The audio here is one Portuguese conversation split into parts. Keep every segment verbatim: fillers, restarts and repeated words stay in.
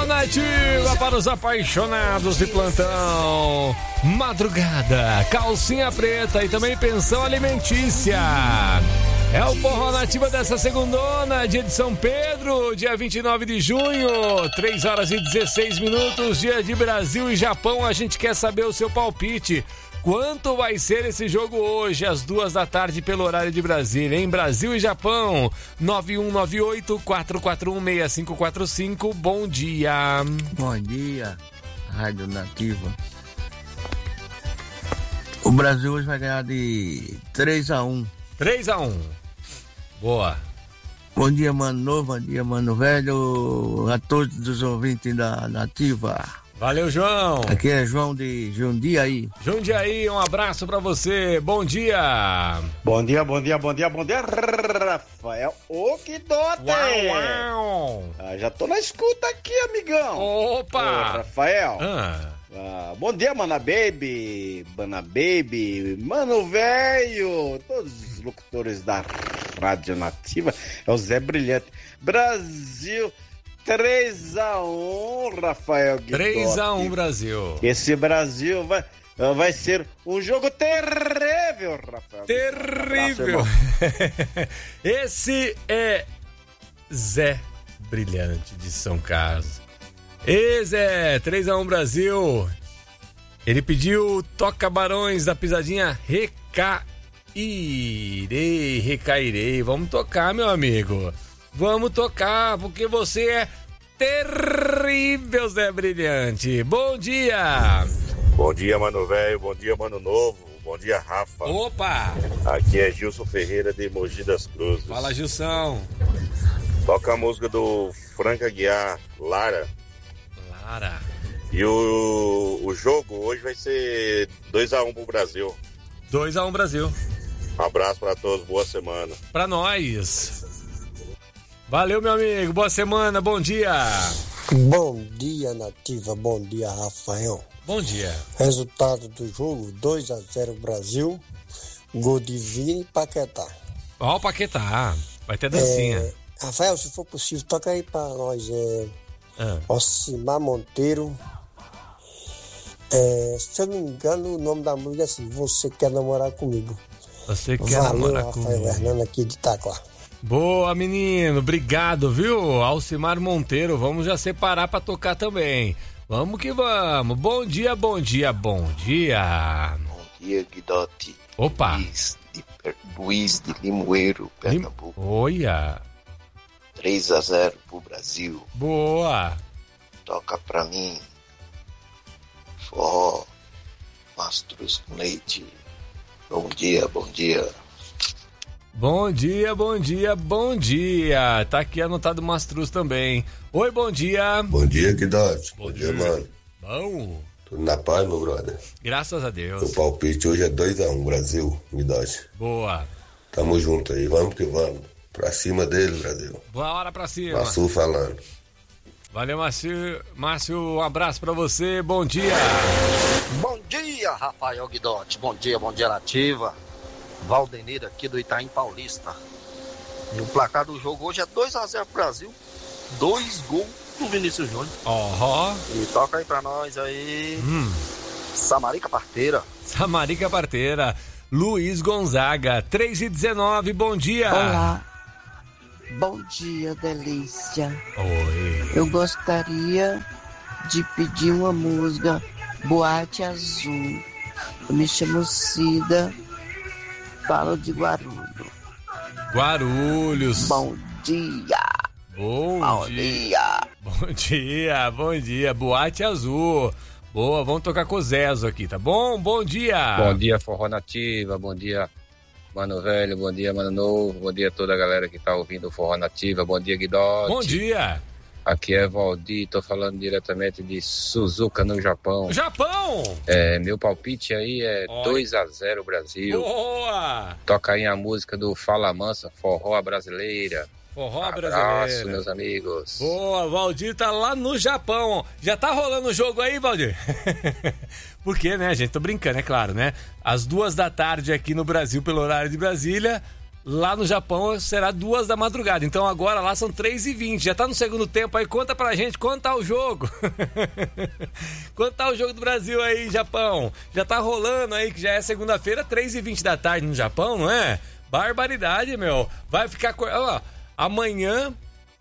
Nativa para os apaixonados de plantão. Madrugada, calcinha preta e também pensão alimentícia. É o Forró Nativa dessa segundona, dia de São Pedro, dia vinte e nove de junho, três horas e dezesseis minutos, dia de Brasil e Japão. A gente quer saber o seu palpite. Quanto vai ser esse jogo hoje, às duas da tarde, pelo horário de Brasília, em Brasil e Japão? nove um nove oito, quatro quatro um, seis cinco quatro cinco. Bom dia. Bom dia, Rádio Nativa. O Brasil hoje vai ganhar de três a um. três a um. Boa. Bom dia, mano novo, bom dia, mano velho, a todos os ouvintes da Nativa. Valeu, João. Aqui é João de Jundiaí. Jundiaí, um abraço pra você. Bom dia. Bom dia, bom dia, bom dia, bom dia, Rafael Okidote. Uau, uau. Ah, já tô na escuta aqui, amigão. Opa. Ô, Rafael. Ah. Ah, bom dia, Mana Baby, Mana Baby, Mano Velho, todos os locutores da Rádio Nativa. É o Zé Brilhante. Brasil... três a um, Rafael Guidotti. três a um, Brasil. Esse Brasil vai, vai ser um jogo terrível, Rafael. Terrível. Esse é Zé Brilhante de São Carlos. Ê, Zé, três a um, Brasil. Ele pediu Toca Barões da Pisadinha. Recairei, recairei. Vamos tocar, meu amigo. Vamos tocar, porque você é terrível, Zé Brilhante. Bom dia. Bom dia, mano velho. Bom dia, mano novo. Bom dia, Rafa. Opa. Aqui é Gilson Ferreira de Mogi das Cruzes. Fala, Gilson. Toca a música do Frank Aguiar, Lara. Lara. E o, o jogo hoje vai ser dois a um pro Brasil. dois a um, Brasil. Um abraço pra todos, boa semana. Pra nós. Valeu, meu amigo. Boa semana, bom dia. Bom dia, Nativa. Bom dia, Rafael. Bom dia. Resultado do jogo, dois a zero Brasil. Gol de Vini e Paquetá. Ó o Paquetá. Vai ter dancinha. É, Rafael, se for possível, toca aí pra nós. É, ah. Ocimar Monteiro. É, se eu não me engano, o nome da música é assim: Você Quer Namorar Comigo. Você quer Valeu, namorar Rafael comigo. Hernando aqui de Itaquá. Boa, menino, obrigado, viu? Alcimar Monteiro, vamos já separar pra tocar também. Vamos que vamos. Bom dia, bom dia, bom dia. Bom dia, Guidotti. Opa. Luiz de, Luiz de Limoeiro, Pernambuco. Olha. três a zero pro Brasil. Boa. Toca pra mim. Forró. Mastruz com leite. Bom dia, bom dia. Bom dia, bom dia, bom dia. Tá aqui anotado o Mastruz também. Oi, bom dia. Bom dia, Guidotti. Bom, bom dia, dia, mano. Bom. Tudo na paz, meu brother? Graças a Deus. O palpite hoje é dois a um, Brasil, Guidotti. Boa. Tamo junto aí, vamos que vamos. Pra cima dele, Brasil. Boa hora pra cima. Massu falando. Valeu, Márcio. Márcio, um abraço pra você. Bom dia. Bom dia, Rafael Guidotti. Bom dia, bom dia, Nativa. Valdenir aqui do Itaim Paulista. E o placar do jogo hoje é dois a zero pro Brasil. Dois gols do Vinícius Júnior. Ó. E toca aí pra nós aí. Hum. Samarica Parteira. Samarica Parteira. Luiz Gonzaga, três e dezenove, bom dia. Olá. Bom dia, delícia. Oi. Eu gostaria de pedir uma música, Boate Azul. Eu me chamo Cida. Falo de Guarulhos. Guarulhos. Bom dia. Bom, bom dia. dia. Bom dia, bom dia. Boate Azul. Boa, vamos tocar com o Zezo aqui, tá bom? Bom dia. Bom dia, Forró Nativa. Bom dia, Mano Velho. Bom dia, Mano Novo. Bom dia a toda a galera que tá ouvindo o Forró Nativa. Bom dia, Guidotti. Bom dia. Aqui é Valdir, tô falando diretamente de Suzuka, no Japão. Japão! É, meu palpite aí é Oi. dois a zero Brasil. Boa! Toca aí a música do Fala Mansa, Forró Brasileira. Forró Abraço, Brasileira. meus amigos. Boa, Valdir tá lá no Japão. Já tá rolando o jogo aí, Valdir? Porque, né, gente? Tô brincando, é claro, né? Às duas da tarde aqui no Brasil, pelo horário de Brasília. lá no Japão será duas da madrugada. Então agora lá são três e vinte. Já tá no segundo tempo aí. Conta pra gente quanto tá o jogo. Quanto tá o jogo do Brasil aí, Japão? Já tá rolando aí, que já é segunda-feira, três e vinte da tarde no Japão, não é? Barbaridade, meu. Vai ficar... Ó, amanhã...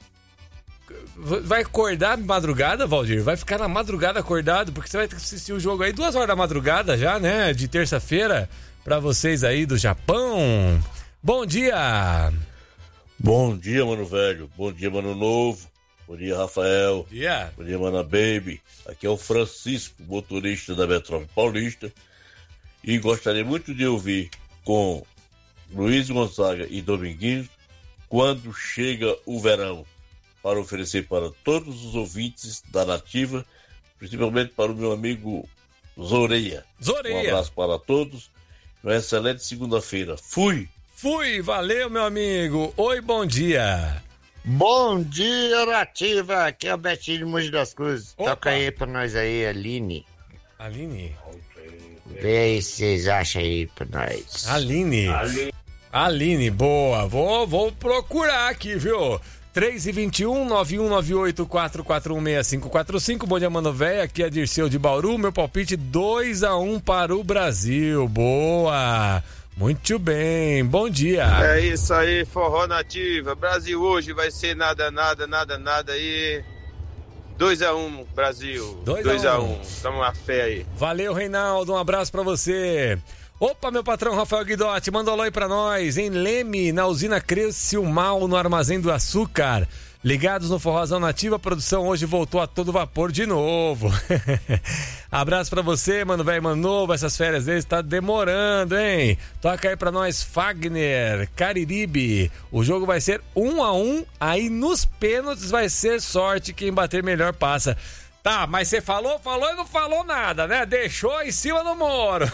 Vai acordar de madrugada, Valdir? Vai ficar na madrugada acordado, porque você vai ter que assistir o jogo aí duas horas da madrugada já, né? De terça-feira, pra vocês aí do Japão. Bom dia! Bom dia, mano velho. Bom dia, mano novo. Bom dia, Rafael. Bom dia. Bom dia, mana baby. Aqui é o Francisco, motorista da Metrópole Paulista. E gostaria muito de ouvir com Luiz Gonzaga e Dominguinhos quando chega o verão, para oferecer para todos os ouvintes da Nativa, principalmente para o meu amigo Zoreia. Zoreia. Um abraço para todos. Uma excelente segunda-feira. Fui! Fui, valeu, meu amigo. Oi, bom dia. Bom dia, Nativa. Aqui é o Betinho de Mogi das Cruzes. Opa. Toca aí pra nós aí, Aline. Aline? Vê aí se vocês acham aí pra nós. Aline. Aline. Aline, boa. Vou, vou procurar aqui, viu? três e vinte e um, nove um nove oito, quatro quatro um, seis cinco quatro cinco. Bom dia, mano véia. Aqui é Dirceu de Bauru. Meu palpite dois a um para o Brasil. Boa. Muito bem. Bom dia. É isso aí, Forró Nativa. Brasil hoje vai ser nada, nada, nada, nada aí. dois a um, Brasil. dois a um. Tamo na fé aí. Valeu, Reinaldo. Um abraço pra você. Opa, meu patrão Rafael Guidotti, manda um alô aí pra nós, em Leme, na usina Criciúmal, no Armazém do Açúcar. Ligados no Forrozão Nativa, a produção hoje voltou a todo vapor de novo. Abraço pra você, mano velho, mano novo, essas férias deles tá demorando, hein? Toca aí pra nós, Fagner, Cariribe. O jogo vai ser um a um, aí nos pênaltis vai ser sorte, quem bater melhor passa. Tá, mas você falou, falou e não falou nada, né? Deixou em cima do muro.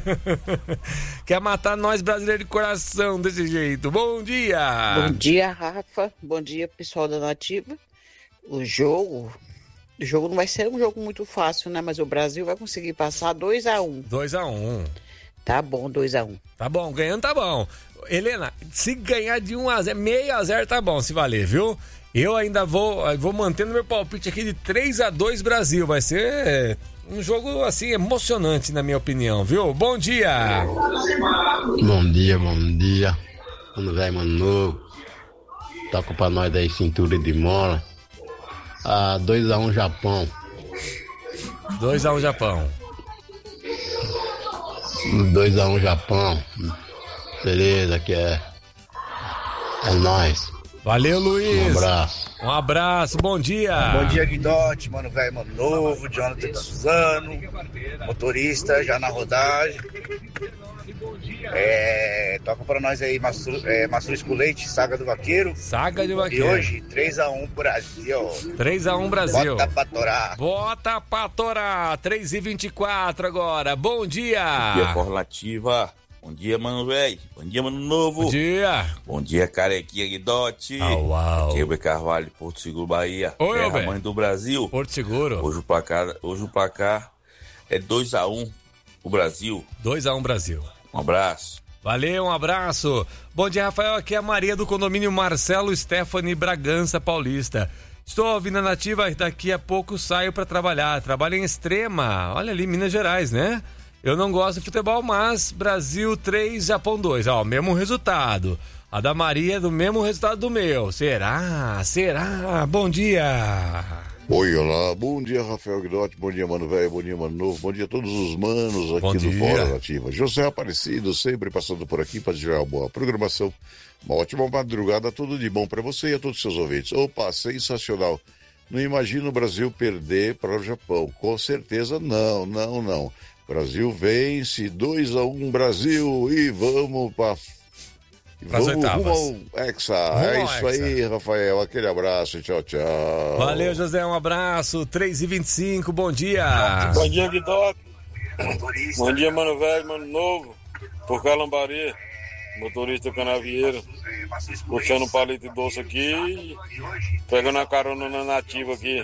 Quer matar nós brasileiros de coração desse jeito. Bom dia! Bom dia, Rafa. Bom dia, pessoal da Nativa. O jogo... O jogo não vai ser um jogo muito fácil, né? Mas o Brasil vai conseguir passar dois a um. dois a um. Tá bom, dois a um. Tá bom, ganhando tá bom. Helena, se ganhar de um a zero, meio a zero tá bom, se valer, viu? Eu ainda vou, vou mantendo meu palpite aqui de três a dois Brasil. Vai ser um jogo, assim, emocionante, na minha opinião, viu? Bom dia! Bom dia, bom dia. Mano velho, mano novo. Toca pra nós aí, cintura de mola. Ah, dois a um Japão. dois a um Japão. dois a um Japão. Beleza, que é... É nóis. Valeu, Luiz. Um abraço. Um abraço, bom dia. Bom dia, Guidotti, mano velho, mano novo, Jonathan de Suzano, motorista, já na rodagem. É, toca pra nós aí, Mastruz é, com leite, Saga do Vaqueiro. Saga do Vaqueiro. E hoje, três a um Brasil. três a um Brasil. Bota pra torar. Bota pra torar. três e vinte e quatro agora. Bom dia. Bom dia, Forró Nativa. Bom dia, mano velho. Bom dia, mano novo. Bom dia. Bom dia, Carequinha Guidotti. Au, au. Aqui é o B. Carvalho, Porto Seguro, Bahia. Oi, Terra mãe do Brasil. Porto Seguro. Hoje o placar, hoje o placar é dois a um o Brasil. dois a um Brasil. Um abraço. Valeu, um abraço. Bom dia, Rafael. Aqui é a Maria do condomínio Marcelo Stephanie Bragança Paulista. Estou ouvindo a Nativa, daqui a pouco saio para trabalhar. Trabalho em Extrema. Olha ali, Minas Gerais, né? Eu não gosto de futebol, mas Brasil três, Japão dois. Ó, mesmo resultado. A da Maria é do mesmo resultado do meu. Será? Será? Bom dia. Oi, olá. Bom dia, Rafael Guidotti. Bom dia, mano velho. Bom dia, mano novo. Bom dia a todos os manos aqui Bom do dia. Fora Nativa. José Aparecido, sempre passando por aqui para desejar uma boa programação. Uma ótima madrugada, tudo de bom para você e a todos os seus ouvintes. Opa, sensacional. Não imagino o Brasil perder para o Japão. Com certeza não, não, não. Brasil vence, dois a um Brasil e vamos para Pras vamos oitavas. rumo ao Hexa. É ao isso Hexa. aí, Rafael. Aquele abraço, tchau, tchau. Valeu, José, um abraço. três e vinte e cinco, bom dia. Bom dia, Guidoc. Bom dia, mano velho, mano novo. Por Calambari, motorista canavieiro. Puxando um palito doce aqui, pegando a carona na Nativa aqui.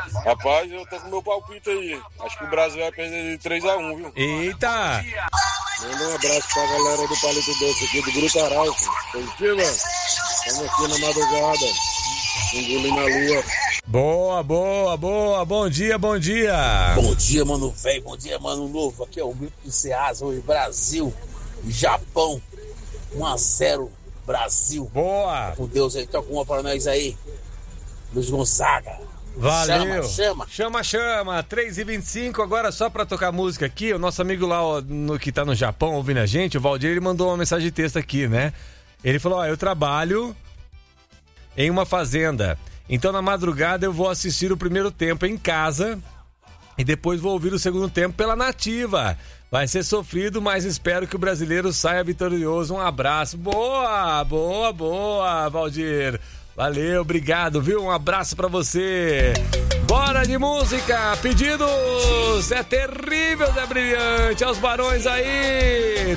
Rapaz, eu tô com meu palpite aí. Acho que o Brasil vai perder de três a um, viu? Eita! Manda um abraço pra galera do Palito Doce aqui do Grupo Arauco. Positiva? Estamos aqui na madrugada, engolindo a lua. Boa, boa, boa. Bom dia, bom dia. Bom dia, mano velho. Bom dia, mano novo. Aqui é o Grito do Ceasa, hoje Brasil e Japão. um a zero Brasil. Boa. Com Deus aí, toca uma pra nós aí. Luiz Gonzaga. Valeu. Chama, chama. Chama, chama. três e vinte e cinco, agora só pra tocar música aqui, o nosso amigo lá ó, no, que tá no Japão ouvindo a gente, o Valdir, ele mandou uma mensagem de texto aqui, né? Ele falou, ó, eu trabalho em uma fazenda, então na madrugada eu vou assistir o primeiro tempo em casa e depois vou ouvir o segundo tempo pela Nativa. Vai ser sofrido, mas espero que o brasileiro saia vitorioso. Um abraço. Boa, boa, boa, Valdir. Valeu, obrigado, viu? Um abraço pra você. Bora de música, pedidos. É terrível, Zé Brilhante. Aos barões aí.